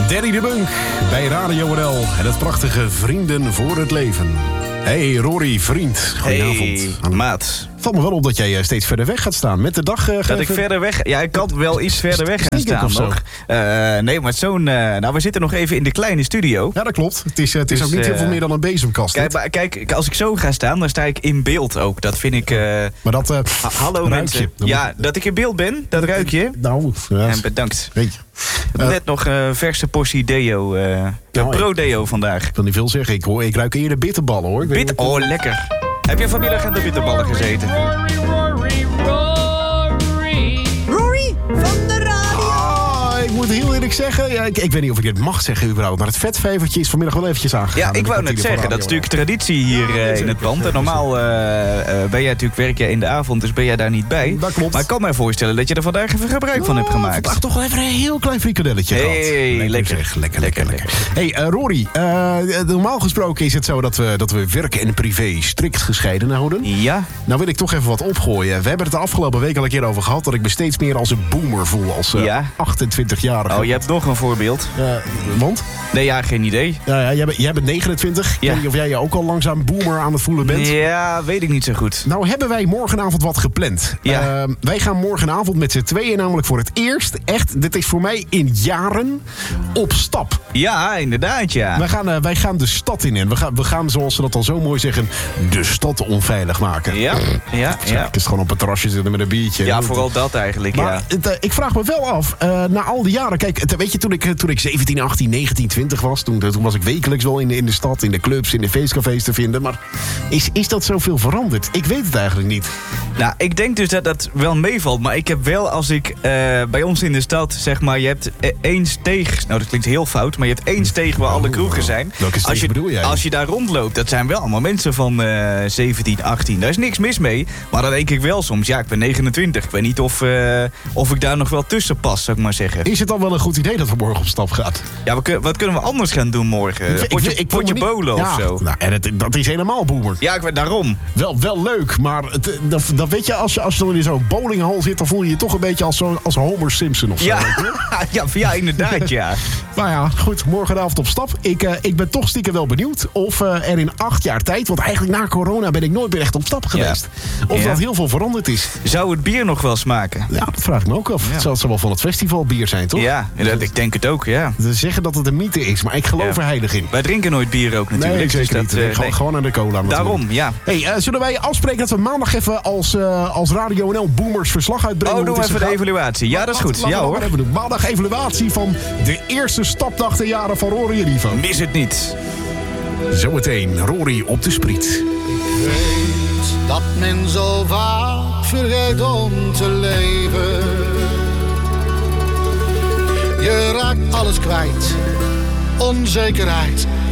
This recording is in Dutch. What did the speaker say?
Danny de Bunk bij Radio NL en het prachtige Vrienden voor het Leven. Hey Rory, vriend. Goedenavond. Hey, maat. Valt me wel op dat jij steeds verder weg gaat staan. Met de dag... Dat ik verder weg... Ja, ik kan wel iets verder weg gaan staan nog. Nee, maar zo'n... nou, we zitten nog even in de kleine studio. Ja, dat klopt. Het is dus, ook niet heel veel meer dan een bezemkast. Kijk, als ik zo ga staan, dan sta ik in beeld ook. Dat vind ik... maar dat... hallo mensen. Ja, dat ik in beeld ben, dat ruik je. Nou, ja. En bedankt. Weet je. Net nog een verse portie deo. Pro-deo vandaag. Ik wil niet veel zeggen. Ik ruik eerder bitterballen, hoor. Oh, lekker. Heb je vanmiddag aan de bitterballen gezeten? Rory van de radio. Ik moet heel eerlijk zeggen, ja, ik weet niet of ik dit mag zeggen überhaupt, maar het vetvijvertje is vanmiddag wel eventjes aangegaan. Ja, ik wou net zeggen, dat is natuurlijk traditie hier in het pand. En normaal ben jij natuurlijk, werk jij in de avond, dus ben jij daar niet bij. Dat klopt. Maar ik kan me voorstellen dat je er vandaag even gebruik van hebt gemaakt. Vandaag toch wel even een heel klein frikadelletje gehad. Hey, lekker. Lekker. Hey, Rory, normaal gesproken is het zo dat we werk en privé strikt gescheiden houden. Ja. Nou wil ik toch even wat opgooien. We hebben het de afgelopen week al een keer over gehad dat ik me steeds meer als een boomer voel, als 28-jarige. Oh, je hebt nog een voorbeeld. Want? Nee, ja, geen idee. Ja, jij bent 29. Ik weet niet of jij je ook al langzaam boomer aan het voelen bent. Ja, weet ik niet zo goed. Nou hebben wij morgenavond wat gepland. Ja. Wij gaan morgenavond met z'n tweeën namelijk voor het eerst, echt, dit is voor mij in jaren, op stap. Ja, inderdaad, ja. Wij gaan de stad in en we gaan, zoals ze dat al zo mooi zeggen, de stad onveilig maken. Ja. Het is gewoon op een terrasje zitten met een biertje. Ja, vooral dat eigenlijk, maar ik vraag me wel af, na al die jaren, kijk, weet je, toen ik 17, 18, 19, 20 was, toen was ik wekelijks wel in de stad, in de clubs, in de feestcafés te vinden. Maar is dat zoveel veranderd? Ik weet het eigenlijk niet. Nou, ik denk dus dat dat wel meevalt. Maar ik heb wel, als ik bij ons in de stad, zeg maar, je hebt één steeg. Nou, dat klinkt heel fout, maar je hebt één steeg waar alle kroegen zijn. Welke steeg bedoel jij? Als je daar rondloopt, dat zijn wel allemaal mensen van 17, 18. Daar is niks mis mee. Maar dan denk ik wel soms, ja, ik ben 29. Ik weet niet of ik daar nog wel tussen pas, zou ik maar zeggen. Is het dan wel een goed idee dat we morgen op stap gaan? Ja, wat kunnen we anders gaan doen morgen? Potje bolen of zo? Nou, en dat is helemaal boomer. Ja, daarom. Wel leuk, maar dat weet je, als je in zo'n bowlinghal zit, dan voel je je toch een beetje als Homer Simpson of zo. Ja, inderdaad, ja. Nou ja, goed, morgenavond op stap. Ik ben toch stiekem wel benieuwd of er in 8 jaar tijd, want eigenlijk na corona ben ik nooit meer echt op stap geweest, of dat heel veel veranderd is. Zou het bier nog wel smaken? Ja, dat vraag ik me ook af. Ja. Het zal wel van het festivalbier zijn, toch? Ja, ik denk het ook, ja. Ze zeggen dat het een mythe is, maar ik geloof er heilig in. Wij drinken nooit bier ook natuurlijk. Nee, zeker niet. Gewoon aan de cola natuurlijk. Daarom, ja. Hey, zullen wij afspreken dat we maandag even als Radio NL Boomers verslag uitbrengen? Oh, doen we even de evaluatie. Ja, dat is goed. Ja hoor. Even doen. Maandag evaluatie van de eerste stapdag te jaren van Rory en Ivan. Mis het niet. Zometeen Rory op de spriet. Ik weet dat men zo vaak vergeet om te leven. Je raakt alles kwijt. Onzekerheid